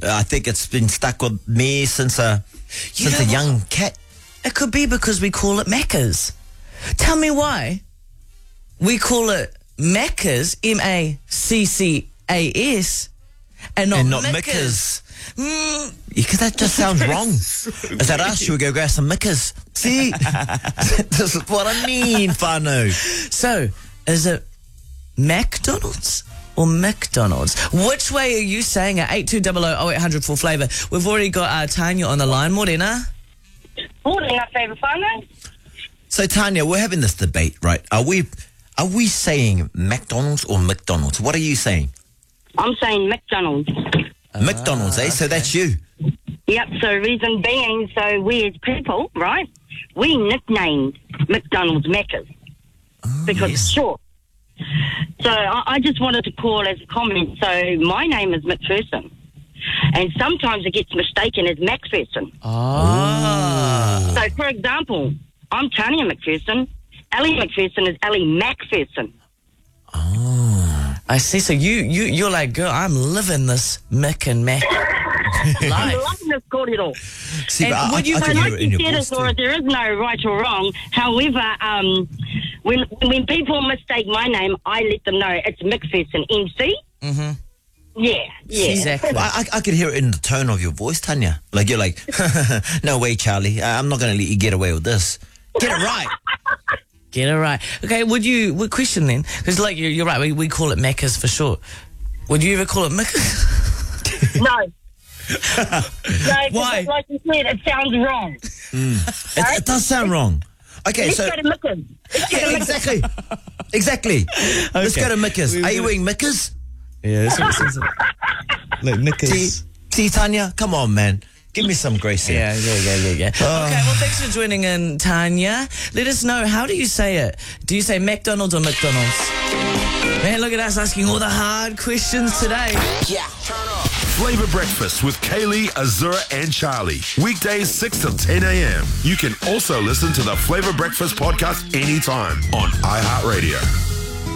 I think it's been stuck with me since a young cat. It could be because we call it Macca's. Tell me why we call it Macca's, Macca's, and not Macca's. Because that just sounds wrong. Is that us? Should we go grab some Macca's? See? This is what I mean, whānau. So, is it McDonald's or McDonald's? Which way are you saying it? 8200 0800 for flavour. We've already got Tanya on the line. Morena. Morena, favourite whānau. So, Tanya, we're having this debate, right? Are we saying McDonald's or McDonald's? What are you saying? I'm saying McDonald's. McDonald's, eh? So that's you. Yep, so reason being, so we as people, right, we nicknamed McDonald's Macca's because it's short. So I just wanted to call as a comment. So my name is McPherson, and sometimes it gets mistaken as Macpherson. Oh. So, for example, I'm Tanya McPherson. Ellie McPherson is Ellie Macpherson. I see. So you're like, girl, I'm living this Mick and Mac life. I'm loving this kōrero. See, And but would you I can hear it in your said voice it, or too. there is no right or wrong. However, when people mistake my name, I let them know it's McPherson, MC. Mm-hmm. Yeah. Exactly. I could hear it in the tone of your voice, Tanya. Like, you're like, no way, Charlie. I'm not going to let you get away with this. Get it right. Get it right. Okay, would question then, because like you're right, we call it Macca's for short. Would you ever call it Macca's? No. Why? Like you said, it sounds wrong. It does sound wrong. Okay, Let's so... go to Macca's. Exactly. Let's Okay. go to Macca's. Are you eating Macca's? Yeah, that's what it says. Like Macca's. See, Tanya? Come on, man. Give me some grace here. Yeah. Okay, well, thanks for joining in, Tanya. Let us know, how do you say it? Do you say McDonald's or McDonald's? Man, look at us asking all the hard questions today. Yeah. Flavor Breakfast with Kaylee, Azura, and Charlie. Weekdays 6 till 10 a.m. You can also listen to the Flavor Breakfast podcast anytime on iHeartRadio.